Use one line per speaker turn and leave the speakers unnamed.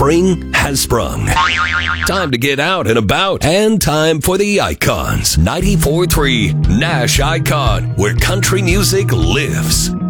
Spring has sprung. Time to get out and about, and time for the Icons. 94.3 Nash Icon, where country music lives.